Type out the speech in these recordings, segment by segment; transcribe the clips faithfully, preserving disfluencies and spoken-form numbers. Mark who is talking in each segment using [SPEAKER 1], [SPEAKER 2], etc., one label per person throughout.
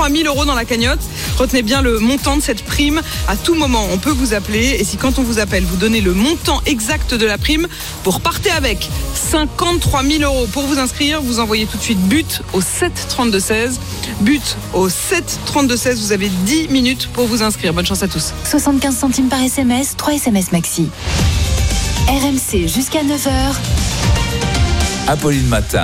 [SPEAKER 1] trois mille euros dans la cagnotte. Retenez bien le montant de cette prime. À tout moment, on peut vous appeler. Et si quand on vous appelle, vous donnez le montant exact de la prime, vous repartez avec cinquante-trois mille euros. Pour vous inscrire, vous envoyez tout de suite but au sept trente-deux seize. But au sept trente-deux seize. Vous avez dix minutes pour vous inscrire. Bonne chance à tous.
[SPEAKER 2] soixante-quinze centimes par S M S, trois S M S maxi. R M C jusqu'à neuf heures.
[SPEAKER 3] Apolline Matin.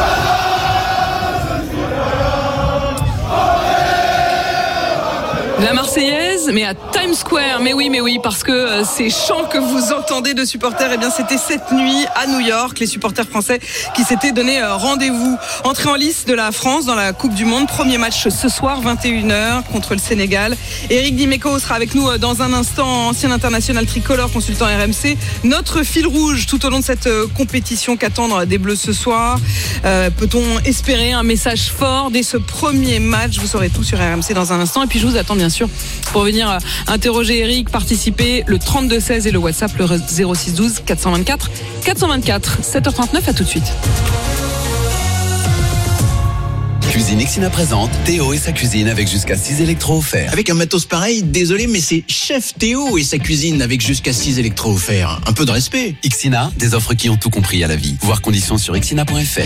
[SPEAKER 1] La Marseillaise, mais à Times Square. Mais oui, mais oui, parce que euh, ces chants que vous entendez de supporters, eh bien, c'était cette nuit à New York, les supporters français qui s'étaient donné euh, rendez-vous. Entrée en lice de la France dans la Coupe du Monde. Premier match ce soir, vingt et une heures, contre le Sénégal. Éric Dimeco sera avec nous euh, dans un instant, ancien international tricolore, consultant R M C. Notre fil rouge tout au long de cette euh, compétition, qu'attendre des Bleus ce soir. Euh, peut-on espérer un message fort dès ce premier match? Vous saurez tout sur R M C dans un instant. Et puis je vous attends bien sûr pour venir interroger Eric, participer, le trente-deux seize et le WhatsApp, le zéro six douze quatre cent vingt-quatre quatre cent vingt-quatre. sept heures trente-neuf, à tout de suite.
[SPEAKER 4] Cuisine Ixina présente Théo et sa cuisine avec jusqu'à six électros offerts.
[SPEAKER 5] Avec un matos pareil, désolé, mais c'est Chef Théo et sa cuisine avec jusqu'à six électros offerts. Un peu de respect.
[SPEAKER 4] Ixina, des offres qui ont tout compris à la vie. Voir conditions sur ixina point f r.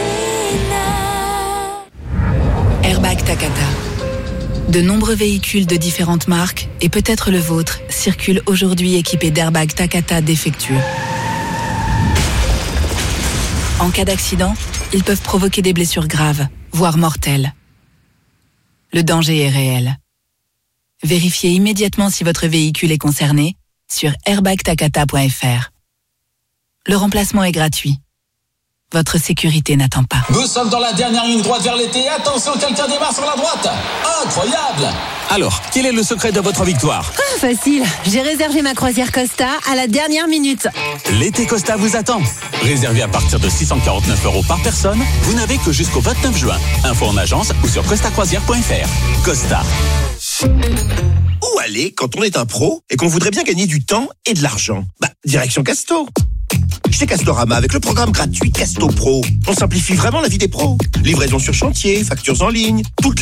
[SPEAKER 6] Airbag Takata. De nombreux véhicules de différentes marques, et peut-être le vôtre, circulent aujourd'hui équipés d'airbags Takata défectueux. En cas d'accident, ils peuvent provoquer des blessures graves, voire mortelles. Le danger est réel. Vérifiez immédiatement si votre véhicule est concerné sur airbag takata point f r. Le remplacement est gratuit. Votre sécurité n'attend pas.
[SPEAKER 7] Nous sommes dans la dernière ligne droite vers l'été. Attention, quelqu'un démarre sur la droite. Incroyable!
[SPEAKER 8] Alors, quel est le secret de votre victoire?
[SPEAKER 9] Ah, facile. J'ai réservé ma croisière Costa à la dernière minute.
[SPEAKER 8] L'été Costa vous attend. Réservé à partir de six cent quarante-neuf euros par personne, vous n'avez que jusqu'au vingt-neuf juin. Info en agence ou sur costa croisière point f r. Costa.
[SPEAKER 5] Où aller quand on est un pro et qu'on voudrait bien gagner du temps et de l'argent? Bah, direction Casto. Chez Castorama, avec le programme gratuit Casto Pro, on simplifie vraiment la vie des pros. Livraison sur chantier, factures en ligne, toutes